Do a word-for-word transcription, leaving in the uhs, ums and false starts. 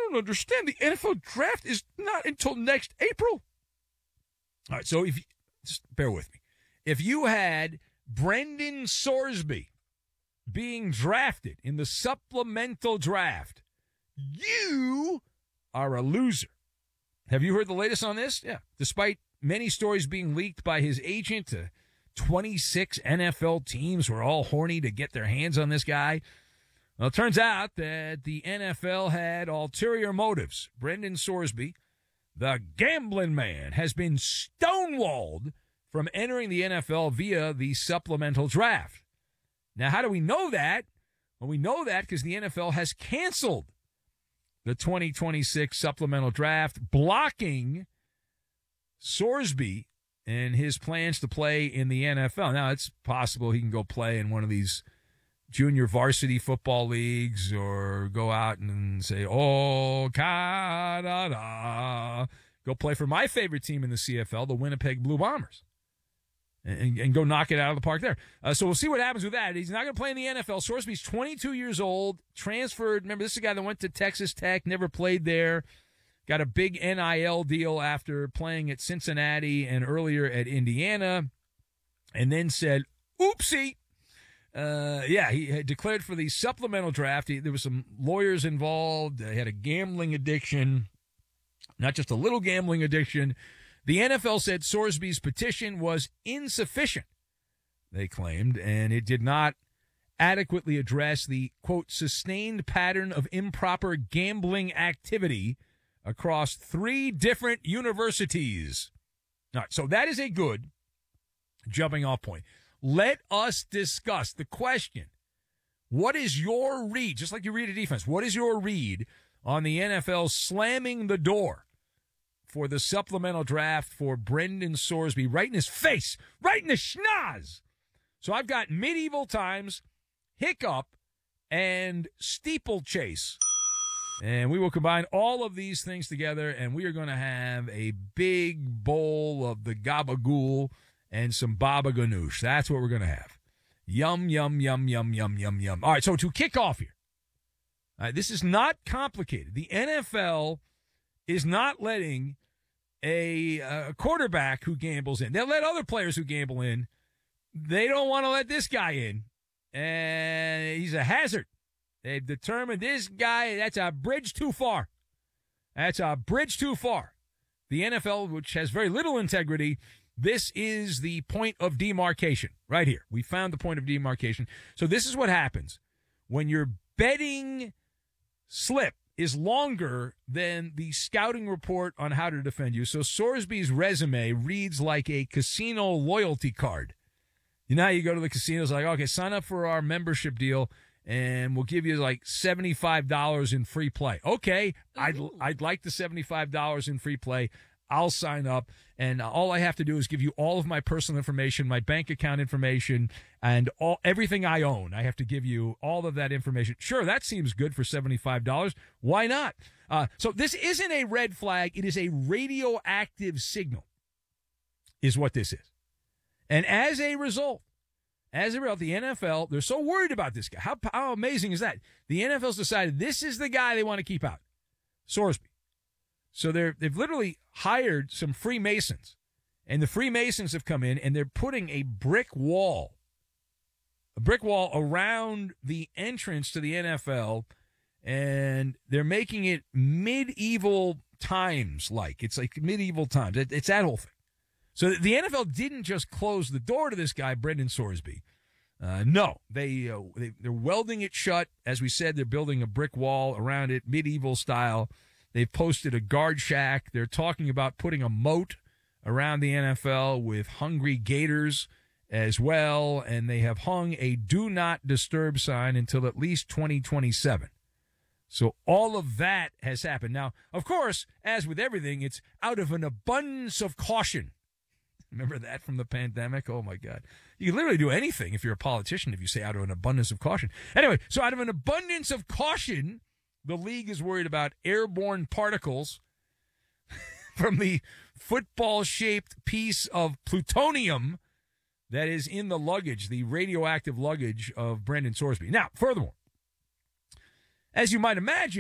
don't understand. The N F L draft is not until next April. All right, so if you, just bear with me. If you had Brendan Sorsby being drafted in the supplemental draft, you are a loser. Have you heard the latest on this? Yeah. Despite many stories being leaked by his agent to twenty-six N F L teams were all horny to get their hands on this guy. Well, it turns out that the N F L had ulterior motives. Brendan Sorsby, the gambling man, has been stonewalled from entering the N F L via the supplemental draft. Now, how do we know that? Well, we know that because the N F L has canceled the twenty twenty-six supplemental draft, blocking Sorsby and his plans to play in the N F L. Now, it's possible he can go play in one of these junior varsity football leagues or go out and say, oh, Canada, go play for my favorite team in the C F L, the Winnipeg Blue Bombers, and, and go knock it out of the park there. Uh, so we'll see what happens with that. He's not going to play in the N F L. Sorsby's twenty-two years old, transferred. Remember, this is a guy that went to Texas Tech, never played there. Got a big N I L deal after playing at Cincinnati and earlier at Indiana, and then said, oopsie. Uh, yeah, he had declared for the supplemental draft. He, there was some lawyers involved. He had a gambling addiction, not just a little gambling addiction. The N F L said Sorsby's petition was insufficient, they claimed, and it did not adequately address the, quote, sustained pattern of improper gambling activity across three different universities. All right, so that is a good jumping off point. Let us discuss the question. What is your read, just like you read a defense, what is your read on the N F L slamming the door for the supplemental draft for Brendan Sorsby right in his face, right in the schnoz? So I've got Medieval Times, Hiccup, and Steeplechase. And we will combine all of these things together, and we are going to have a big bowl of the gabagool and some baba ganoush. That's what we're going to have. Yum, yum, yum, yum, yum, yum, yum. All right, so to kick off here, all right, this is not complicated. The N F L is not letting a, a quarterback who gambles in. They'll let other players who gamble in. They don't want to let this guy in, and he's a hazard. They've determined this guy, that's a bridge too far. That's a bridge too far. The N F L, which has very little integrity, this is the point of demarcation right here. We found the point of demarcation. So this is what happens when your betting slip is longer than the scouting report on how to defend you. So Sorsby's resume reads like a casino loyalty card. You know how you go to the casinos like, okay, sign up for our membership deal, and we'll give you like seventy-five dollars in free play. Okay, I'd I'd like the seventy-five dollars in free play. I'll sign up, and all I have to do is give you all of my personal information, my bank account information, and all everything I own. I have to give you all of that information. Sure, that seems good for seventy-five dollars. Why not? Uh, so this isn't a red flag. It is a radioactive signal is what this is. And as a result, As a result, the N F L, they're so worried about this guy. How, how amazing is that? The N F L's decided this is the guy they want to keep out, Sorsby. So they're, they've literally hired some Freemasons, and the Freemasons have come in, and they're putting a brick wall, a brick wall around the entrance to the N F L, and they're making it medieval times-like. It's like medieval times. It, it's that whole thing. So the N F L didn't just close the door to this guy, Brendan Sorsby. Uh, no, they, uh, they, they're welding it shut. As we said, they're building a brick wall around it, medieval style. They've posted a guard shack. They're talking about putting a moat around the N F L with hungry gators as well, and they have hung a do not disturb sign until at least twenty twenty-seven. So all of that has happened. Now, of course, as with everything, it's out of an abundance of caution. Remember that from the pandemic? Oh, my God. You can literally do anything if you're a politician if you say out of an abundance of caution. Anyway, so out of an abundance of caution, the league is worried about airborne particles from the football-shaped piece of plutonium that is in the luggage, the radioactive luggage of Brendan Sorsby. Now, furthermore, as you might imagine,